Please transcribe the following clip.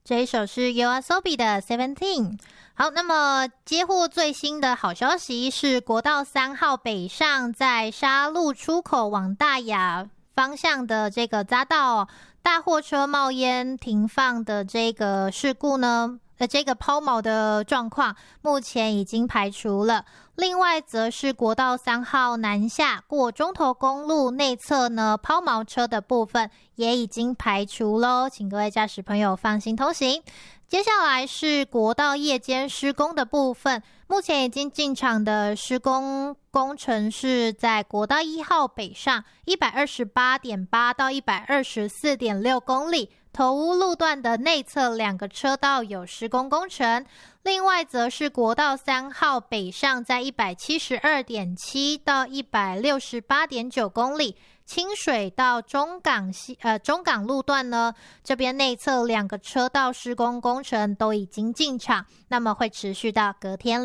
这一首是 YOASOBI 的 Seventeen。好，那么接获最新的好消息是，国道3号北上在沙鹿出口往大雅方向的这个匝道大货车冒烟停放的这个事故呢，这个抛锚的状况目前已经排除了。另外则是国道3号南下过中投公路内侧呢，抛锚车的部分也已经排除咯，请各位驾驶朋友放心通行。接下来是国道夜间施工的部分，目前已经进场的施工工程是在国道1号北上 128.8 到 124.6 公里，头屋路段的内侧2个车道有施工工程。另外则是国道3号北上在 172.7 到 168.9 公里，清水到中港路段呢，这边内侧2个车道施工工程都已经进场，那么会持续到隔天